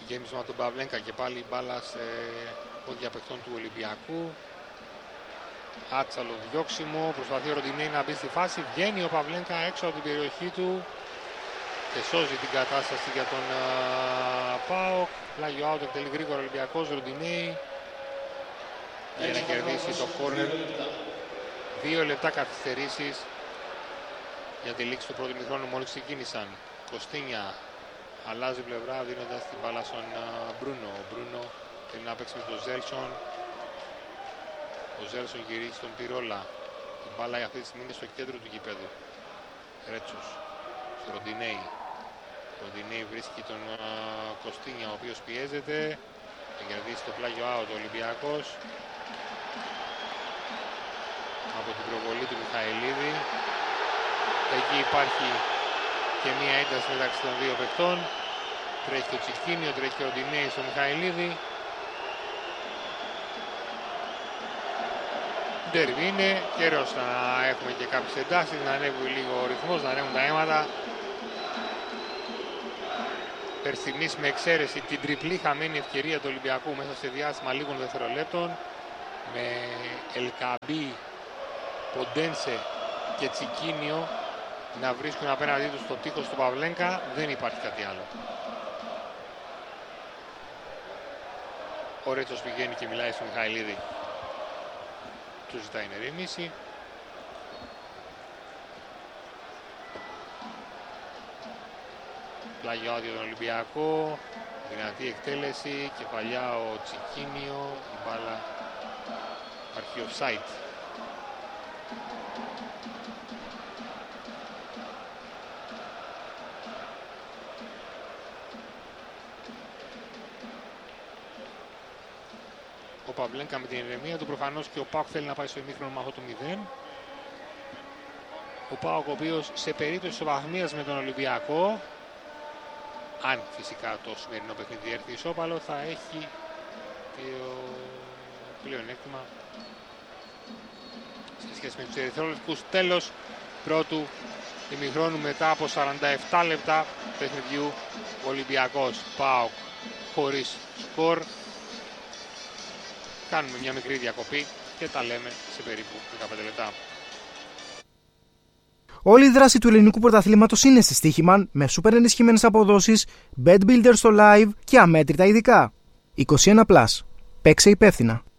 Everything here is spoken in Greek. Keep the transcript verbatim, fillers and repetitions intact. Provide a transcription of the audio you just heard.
γέμισμα του Παυλένκα και πάλι η μπάλα σε πόδια παιχτών του Ολυμπιακού. Άτσαλο διώξιμο, προσπαθεί ο Ροντινέη να μπει στη φάση, βγαίνει ο Παυλένκα έξω από την περιοχή του και σώζει την κατάσταση για τον uh, ΠΑΟΚ. Πλάγιο out, εκτελεί γρήγορα ο Ολυμπιακός, Ροντινέη για να κερδίσει το κόρνερ. Δύο λεπτά καθυστερήσεις για τη λήξη του πρώτου ημιχρόνου μόλις ξεκίνησαν. Κωστίνια αλλάζει πλευρά δίνοντας την μπάλα στον Μπρούνο. Ο Μπρούνο θέλει να παίξει με τον Ζέλσον. Ο Ζέλσον γυρίζει στον Πυρόλα. Η μπάλα αυτή τη στιγμή είναι στο κέντρο του γηπέδου. Ρέτσος, στο Ροντινέη. Ο Ροντινέη βρίσκει τον uh, Κωστίνια, ο οποίος πιέζεται. Θα κερδίσει το πλάγιο out ο Ολυμπιακός. Από την προβολή του Μιχαηλίδη. Εκεί υπάρχει και μία ένταση μεταξύ των δύο παιχτών. Τρέχει το Τσικίνιο, τρέχει ο Ροντινέη στο Μιχαηλίδη. Ντέρβι είναι, καιρός να έχουμε και κάποιες εντάσεις, να ανέβει λίγο ο ρυθμός, να ανέβουν τα αίματα. Περ στιγμής με εξαίρεση την τριπλή χαμένη ευκαιρία του Ολυμπιακού μέσα σε διάστημα λίγων δευτερολέπτων, με Ελκαμπή, Ποντένσε και Τσικίνιο να βρίσκουν απέναντί τους το τείχος του Παυλένκα, δεν υπάρχει κάτι άλλο. Ο Ρέτσος πηγαίνει και μιλάει στον Μιχαηλίδη. Του ζητάει να ηρεμήσει. Πλάγιο άδειο τον Ολυμπιακό. Δυνατή εκτέλεση. Κεφαλιά ο Τσικίνιο. Η μπάλα υπάρχει offside. Ο Παυλένκα με την ηρεμία του, προφανώς και ο ΠΑΟΚ θέλει να πάει στο ημίχρονο με αυτό το μηδέν. Ο ΠΑΟΚ ο οποίος σε περίπτωση ισοβαθμίας με τον Ολυμπιακό, αν φυσικά το σημερινό παιχνίδι έρθει ισόπαλο, θα έχει το πλεονέκτημα σε σχέση με τους ερυθρόλευκους. Τέλος πρώτου ημιχρόνου μετά από σαράντα επτά λεπτά παιχνιδιού. Ο Ολυμπιακός ΠΑΟΚ χωρίς σκορ. Κάνουμε μια μικρή διακοπή και τα λέμε σε περίπου δεκαπέντε λεπτά. Όλη η δράση του ελληνικού πρωταθλήματος είναι στη Στοίχημαν με σούπερ ενισχυμένες αποδόσεις, bet builder στο live και αμέτρητα ειδικά. είκοσι ένα συν. Παίξε υπεύθυνα.